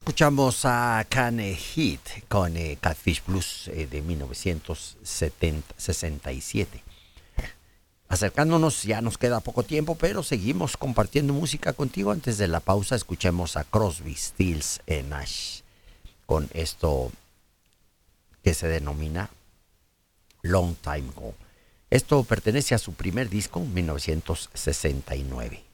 Escuchamos a Kane Heat con Catfish Blues de 1967. Acercándonos, ya nos queda poco tiempo, pero seguimos compartiendo música contigo. Antes de la pausa, escuchemos a Crosby, Stills y Nash con esto que se denomina Long Time Ago. Esto pertenece a su primer disco, 1969.